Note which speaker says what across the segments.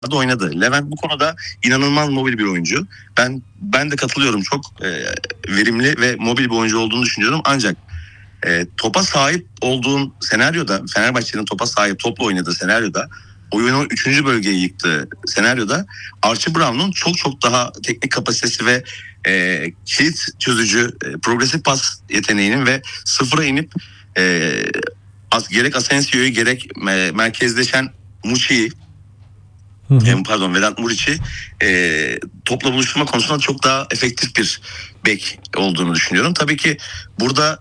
Speaker 1: da oynadı. Levent bu konuda inanılmaz mobil bir oyuncu. Ben de katılıyorum, çok verimli ve mobil bir oyuncu olduğunu düşünüyorum. Ancak topa sahip olduğun senaryoda, Fenerbahçe'nin topa sahip, topla oynadığı senaryoda, oyunun 3. bölgeyi yıktığı senaryoda Archie Brown'un çok çok daha teknik kapasitesi ve kilit çözücü, progresif pas yeteneğinin ve sıfıra inip gerek Asensio'yu gerek merkezleşen Muçi'yi, Vedat Muriç'i topla buluşturma konusunda çok daha efektif bir bek olduğunu düşünüyorum. Tabii ki burada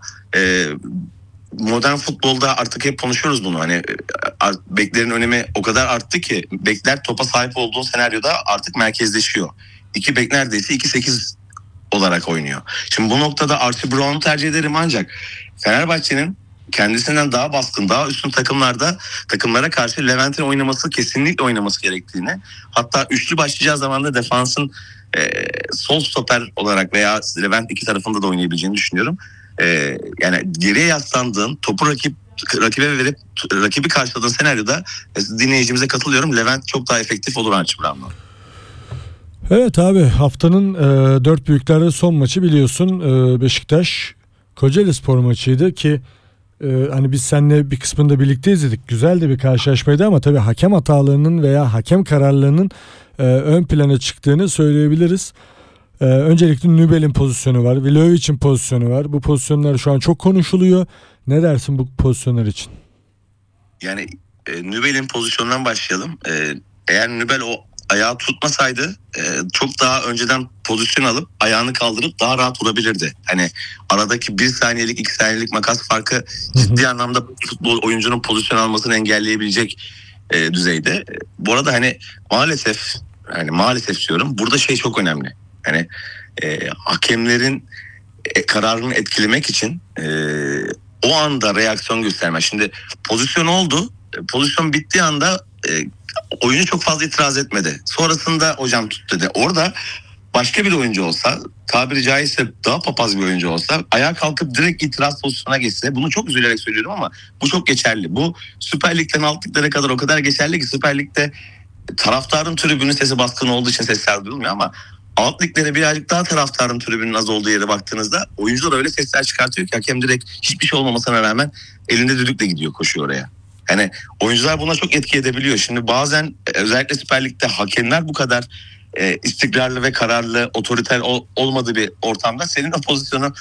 Speaker 1: modern futbolda artık hep konuşuyoruz bunu. Hani beklerin önemi o kadar arttı ki bekler topa sahip olduğu senaryoda artık merkezleşiyor. 2 bek neredeyse 2-8 olarak oynuyor. Şimdi bu noktada Archie Brown'u tercih ederim, ancak Fenerbahçe'nin kendisinden daha baskın, daha üstün takımlara karşı Levent'in kesinlikle oynaması gerektiğini, hatta üçlü başlayacağı zaman da defansın sol stoper olarak veya Levent iki tarafında da oynayabileceğini düşünüyorum. Yani geriye yaslandığın, topu rakibe verip rakibi karşıladığın senaryoda dinleyicimize katılıyorum. Levent çok daha efektif olur Archie Brown'dan.
Speaker 2: Evet abi, haftanın 4 büyüklerde son maçı biliyorsun, Beşiktaş Kocaelispor maçıydı ki hani biz seninle bir kısmında birlikte izledik. Güzel de bir karşılaşmaydı ama tabii hakem hatalarının veya hakem kararlarının ön plana çıktığını söyleyebiliriz. Öncelikle Nübel'in pozisyonu var, Vlahovic'in pozisyonu var. Bu pozisyonlar şu an çok konuşuluyor. Ne dersin bu pozisyonlar için?
Speaker 1: Yani Nübel'in pozisyonundan başlayalım. Eğer Nübel o ayağı tutmasaydı çok daha önceden pozisyon alıp ayağını kaldırıp daha rahat vurabilirdi. Hani aradaki 1 saniyelik 2 saniyelik makas farkı ciddi anlamda futbol oyuncunun pozisyon almasını engelleyebilecek düzeyde. Bu arada hani maalesef diyorum, burada şey çok önemli. Hani hakemlerin kararını etkilemek için o anda reaksiyon gösterme. Şimdi pozisyon oldu. Pozisyon bittiği anda oyuncu çok fazla itiraz etmedi. Sonrasında hocam tut dedi. Orada başka bir oyuncu olsa, tabiri caizse daha papaz bir oyuncu olsa, ayağa kalkıp direkt itiraz pozisyonuna geçse, bunu çok üzülerek söylüyorum ama bu çok geçerli. Bu Süper Lig'den alt liglere kadar o kadar geçerli ki, Süper Lig'de taraftarın tribünün sesi baskın olduğu için sesler duyulmuyor ama alt liglere birazcık daha taraftarın tribünün az olduğu yere baktığınızda oyuncular öyle sesler çıkartıyor ki hakem direkt hiçbir şey olmamasına rağmen elinde düdükle gidiyor, koşuyor oraya. Yani oyuncular buna çok etki edebiliyor. Şimdi bazen özellikle Süper Lig'de hakemler bu kadar istikrarlı ve kararlı, otoriter olmadığı bir ortamda senin o pozisyonu,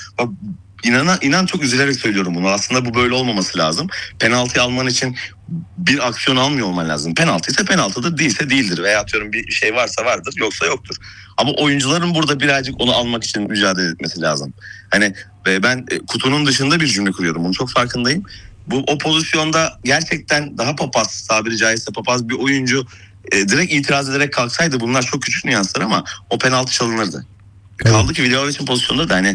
Speaker 1: inan çok üzülerek söylüyorum bunu. Aslında bu böyle olmaması lazım. Penaltı alman için bir aksiyon almıyor olman lazım. Penaltı ise penaltıdır, değilse değildir. Veya atıyorum bir şey varsa vardır, yoksa yoktur. Ama oyuncuların burada birazcık onu almak için mücadele etmesi lazım. Hani ben kutunun dışında bir cümle kuruyorum. Bunun çok farkındayım. O pozisyonda gerçekten daha papaz, tabiri caizse papaz bir oyuncu direkt itiraz ederek kalksaydı, bunlar çok küçük nüanslar ama o penaltı çalınırdı. Evet. Kaldı ki Vlahovic'in pozisyonunda da hani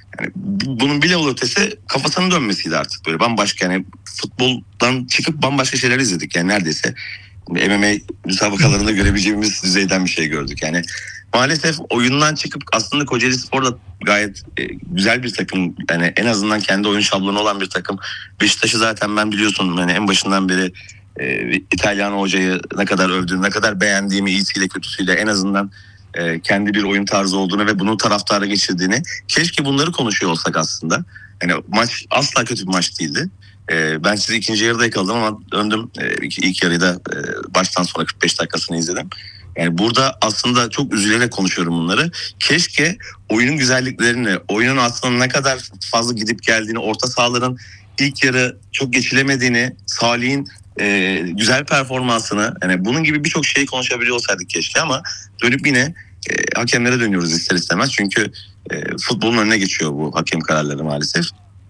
Speaker 1: bunun bile ötesi kafasının dönmesiydi artık, böyle bambaşka, yani futboldan çıkıp bambaşka şeyler izledik yani, neredeyse MMA müsabakalarında görebileceğimiz düzeyden bir şey gördük. Yani maalesef oyundan çıkıp, aslında Kocaelispor da gayet güzel bir takım, yani en azından kendi oyun şablonu olan bir takım. Beşiktaş'ı zaten ben biliyorsun hani en başından beri İtalyan hocayı ne kadar övdüğümü, ne kadar beğendiğimi, iyisiyle kötüsüyle, en azından kendi bir oyun tarzı olduğunu ve bunu taraftara geçirdiğini, keşke bunları konuşuyor olsak aslında. Yani maç asla kötü bir maç değildi. Ben sizi ikinci yarıda yakaladım ama döndüm ilk yarıda baştan sonra 45 dakikasını izledim. Yani burada aslında çok üzülerek konuşuyorum bunları. Keşke oyunun güzelliklerini, oyunun aslında ne kadar fazla gidip geldiğini, orta sahaların ilk yarı çok geçilemediğini, Salih'in güzel performansını, yani bunun gibi birçok şeyi konuşabiliyor olsaydık keşke, ama dönüp yine hakemlere dönüyoruz ister istemez. Çünkü futbolun önüne geçiyor bu hakem kararları maalesef.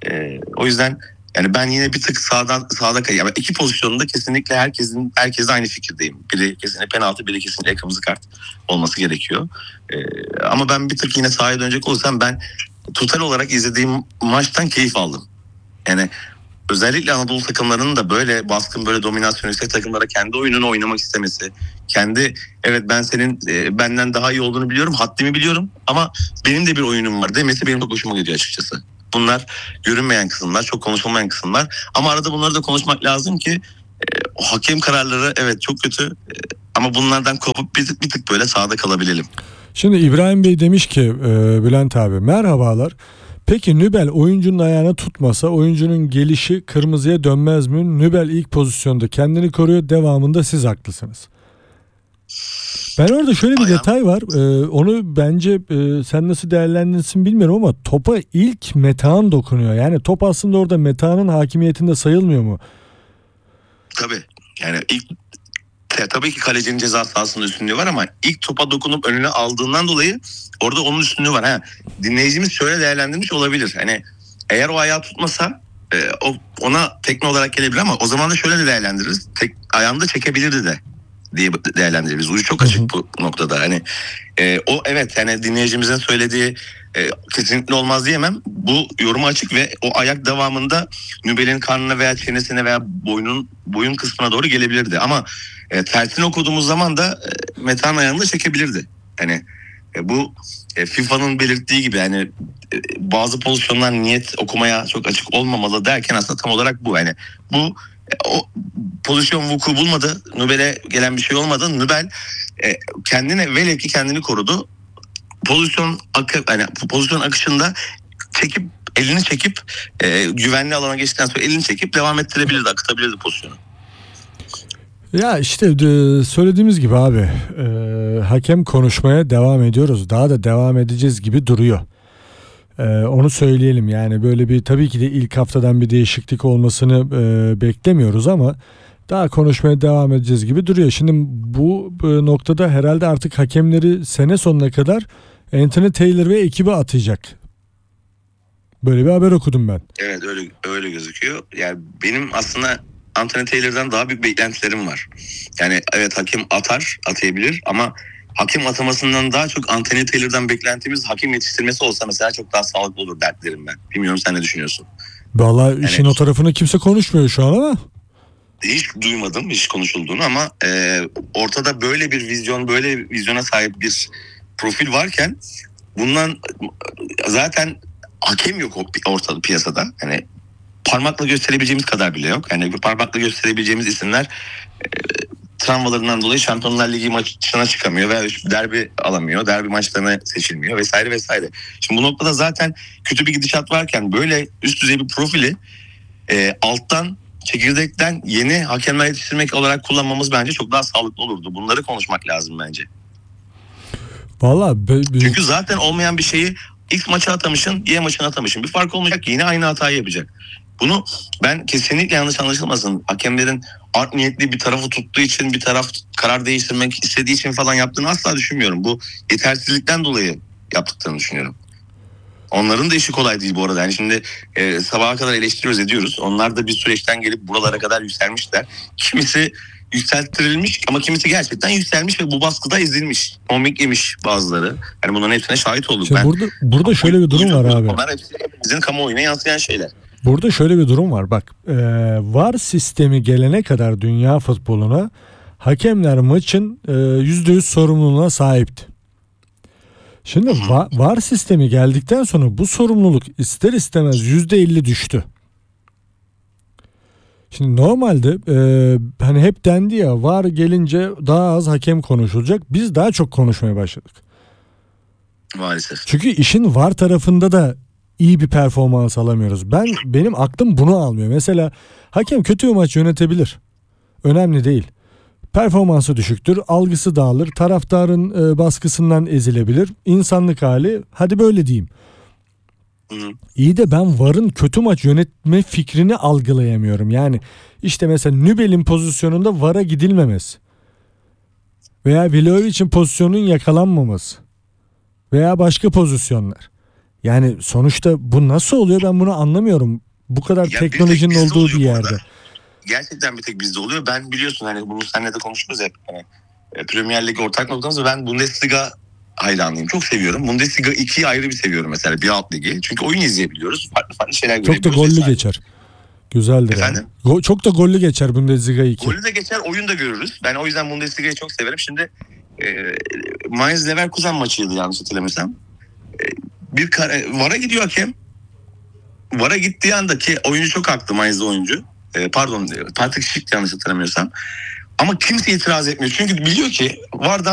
Speaker 1: O yüzden yani ben yine bir tık sağda kayıyorum. Yani iki pozisyonunda kesinlikle herkesle aynı fikirdeyim. Biri kesinlikle penaltı, biri kesinlikle kırmızı kart olması gerekiyor. Ama ben bir tık yine sahaya dönecek olursam, ben total olarak izlediğim maçtan keyif aldım. Yani özellikle Anadolu takımlarının da böyle baskın, böyle dominasyon yüksek takımlara kendi oyununu oynamak istemesi, evet ben senin benden daha iyi olduğunu biliyorum, haddimi biliyorum ama benim de bir oyunum var demesi benim çok hoşuma gidiyor açıkçası. Bunlar görünmeyen kısımlar, çok konuşulmayan kısımlar, ama arada bunları da konuşmak lazım ki o hakem kararları evet çok kötü Ama bunlardan kopup bir tık böyle sahada kalabilelim.
Speaker 2: Şimdi İbrahim Bey demiş ki Bülent abi merhabalar. Peki Nübel oyuncunun ayağına tutmasa oyuncunun gelişi kırmızıya dönmez mi? Nübel ilk pozisyonda kendini koruyor, devamında siz haklısınız. Ben orada şöyle bir detay var. Onu bence sen nasıl değerlendirirsin bilmiyorum ama topa ilk Metehan dokunuyor. Yani top aslında orada Metehan'ın hakimiyetinde sayılmıyor mu?
Speaker 1: Tabii. Yani tabii ki kalecinin ceza sahasında üstünlüğü var ama ilk topa dokunup önüne aldığından dolayı orada onun üstünlüğü var. Dinleyicimiz şöyle değerlendirmiş olabilir. Hani eğer o ayağı tutmasa ona tekme olarak gelebilir ama o zaman da şöyle de değerlendiririz. Ayağını çekebilirdi de diye değerlendiririz. Ucu çok açık bu noktada. Hani o evet yani dinleyicimizin söylediği kesinlikle olmaz diyemem. Bu yoruma açık ve o ayak devamında Nübel'in karnına veya çenesine veya boyun kısmına doğru gelebilirdi. Ama tersini okuduğumuz zaman da Metehan ayağını da çekebilirdi. Yani bu FIFA'nın belirttiği gibi yani bazı pozisyonlar niyet okumaya çok açık olmamalı derken aslında tam olarak bu. Yani bu o pozisyon vuku bulmadı. Nübel'e gelen bir şey olmadı. Nübel velev ki kendini korudu. Pozisyon akışında elini çekip güvenli alana geçtikten sonra elini çekip devam ettirebilirdi, akıtabilirdi pozisyonu.
Speaker 2: Ya işte söylediğimiz gibi abi hakem konuşmaya devam ediyoruz. Daha da devam edeceğiz gibi duruyor. Onu söyleyelim yani böyle bir tabii ki de ilk haftadan bir değişiklik olmasını beklemiyoruz ama daha konuşmaya devam edeceğiz gibi duruyor. Şimdi bu noktada herhalde artık hakemleri sene sonuna kadar Anthony Taylor ve ekibi atayacak. Böyle bir haber okudum ben.
Speaker 1: Evet öyle gözüküyor. Yani benim aslında Anthony Taylor'dan daha büyük beklentilerim var. Yani evet hakem atayabilir ama hakem atamasından daha çok Anthony Taylor'dan beklentimiz hakem yetiştirmesi olsa mesela çok daha sağlıklı olur dertlerim ben. Bilmiyorum sen ne düşünüyorsun?
Speaker 2: Vallahi işin o tarafını kimse konuşmuyor şu an ama.
Speaker 1: Hiç duymadım hiç konuşulduğunu ama ortada böyle bir vizyona sahip bir profil varken bundan zaten hakem yok ortada piyasada. Yani parmakla gösterebileceğimiz kadar bile yok. Yani parmakla gösterebileceğimiz isimler travmalarından dolayı Şampiyonlar Ligi maçına çıkamıyor veya derbi alamıyor. Derbi maçlarına seçilmiyor vesaire vesaire. Şimdi bu noktada zaten kötü bir gidişat varken böyle üst düzey bir profili alttan çekirdekten yeni hakemler yetiştirmek olarak kullanmamız bence çok daha sağlıklı olurdu. Bunları konuşmak lazım bence.
Speaker 2: Vallahi
Speaker 1: çünkü zaten olmayan bir şeyi X maça atamışsın, Y maçına atamışsın. Bir fark olmayacak, yine aynı hatayı yapacak. Bunu ben kesinlikle yanlış anlaşılmasın. Hakemlerin art niyetli bir tarafı tuttuğu için, bir taraf karar değiştirmek istediği için falan yaptığını asla düşünmüyorum. Bu yetersizlikten dolayı yaptıklarını düşünüyorum. Onların da işi kolay değil bu arada. Yani şimdi sabaha kadar eleştiriyoruz ediyoruz. Onlar da bir süreçten gelip buralara kadar yükselmişler. Kimisi yükselttirilmiş ama kimisi gerçekten yükselmiş ve bu baskıda ezilmiş. Komik yemiş bazıları. Yani bunların hepsine şahit olduk.
Speaker 2: İşte burada şöyle bir durum var abi.
Speaker 1: Onlar hepsi bizim kamuoyuna yansıyan şeyler.
Speaker 2: Burada şöyle bir durum var. Bak VAR sistemi gelene kadar dünya futboluna hakemler maçın %100 sorumluluğuna sahipti. Şimdi VAR sistemi geldikten sonra bu sorumluluk ister istemez %50 düştü. Şimdi normalde hani hep dendi ya VAR gelince daha az hakem konuşulacak. Biz daha çok konuşmaya başladık.
Speaker 1: Maalesef.
Speaker 2: Çünkü işin VAR tarafında da iyi bir performans alamıyoruz. Benim aklım bunu almıyor. Mesela hakem kötü bir maç yönetebilir. Önemli değil. Performansı düşüktür, algısı dağılır, taraftarın baskısından ezilebilir. İnsanlık hali, hadi böyle diyeyim. İyi de ben VAR'ın kötü maç yönetme fikrini algılayamıyorum. Yani işte mesela Nübel'in pozisyonunda VAR'a gidilmemesi. Veya Vlahovic'in pozisyonunun yakalanmaması. Veya başka pozisyonlar. Yani sonuçta bu nasıl oluyor ben bunu anlamıyorum. Bu kadar teknolojinin olduğu bir yerde.
Speaker 1: Burada. Gerçekten bir tek bizde oluyor. Ben biliyorsun hani bunu seninle de konuşuruz hep. Premier Lig ortak noktamız ve ben Bundesliga hayranlıyım. Çok seviyorum. Bundesliga 2'yi ayrı bir seviyorum mesela bir alt ligi. Çünkü oyun izleyebiliyoruz. Farklı şeyler görebiliyoruz.
Speaker 2: Çok da gollü geçer. Güzeldir.
Speaker 1: Efendim?
Speaker 2: Yani. Çok da gollü geçer Bundesliga 2.
Speaker 1: Gollü de geçer, oyun da görürüz. Ben o yüzden Bundesliga'yı çok severim. Şimdi Mainz Leverkusen maçıydı yanlış hatırlamıyorsam. VAR'a gidiyor hakem. VAR'a gittiği anda ki oyuncu çok haklı, Mainz'de oyuncu. Patrick Schick yanlış hatırlamıyorsam. Ama kimse itiraz etmiyor. Çünkü biliyor ki VAR'dan